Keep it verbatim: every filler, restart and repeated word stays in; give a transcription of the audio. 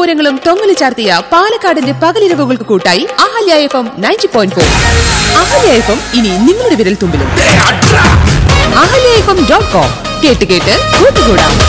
പൂരങ്ങളും തൊങ്ങലു ചാർത്തിയ പാലക്കാടിന്റെ പകലിരവുകൾക്ക് കൂട്ടായി Ahalya F M ninety point four. Ahalya F M ഇനി നിങ്ങളുടെ വിരൽ തുമ്പിലും. Ahalya F M dot com കേട്ട് കേട്ട് കൂട്ടുകൂടാം.